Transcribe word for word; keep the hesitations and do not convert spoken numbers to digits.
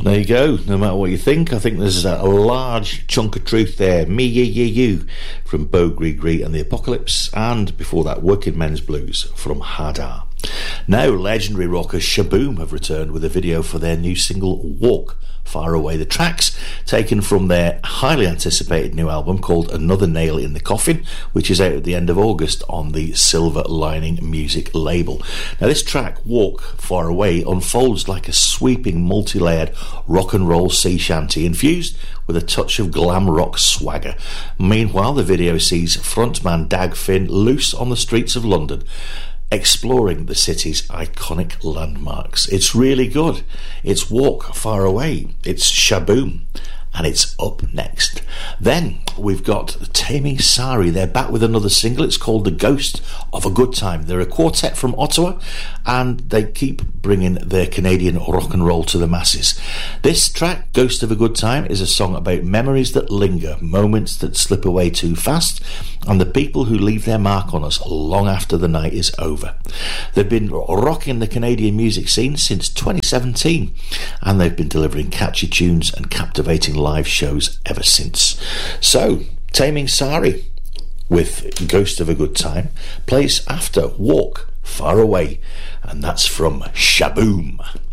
There you go. No matter what you think, I think there's a large chunk of truth there. Me, ye, ye, you from Bo Gree and the Apocalypse, and before that, Working Men's Blues from Hadar. Now, legendary rockers Shaboom have returned with a video for their new single Walk Far Away. The tracks taken from their highly anticipated new album called Another Nail in the Coffin, which is out at the end of August on the Silver Lining Music label. Now, this track, Walk Far Away, unfolds like a sweeping multi-layered rock and roll sea shanty infused with a touch of glam rock swagger. Meanwhile, the video sees frontman Dag Finn loose on the streets of London, exploring the city's iconic landmarks. It's really good. It's Walk Far Away. It's Shaboom. And it's up next. Then we've got Taming Sari. They're back with another single. It's called The Ghost of a Good Time. They're a quartet from Ottawa, and they keep bringing their Canadian rock and roll to the masses. This track, Ghost of a Good Time, is a song about memories that linger, moments that slip away too fast, and the people who leave their mark on us long after the night is over. They've been rocking the Canadian music scene since twenty seventeen, and they've been delivering catchy tunes and captivating live shows ever since. So, Taming Sari with Ghost of a Good Time plays after Walk Far Away, and that's from Shaboom.